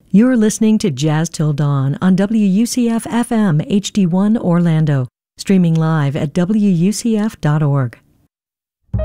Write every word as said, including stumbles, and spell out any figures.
You're listening to Jazz Till Dawn on W U C F F M H D one Orlando, streaming live at W U C F dot org.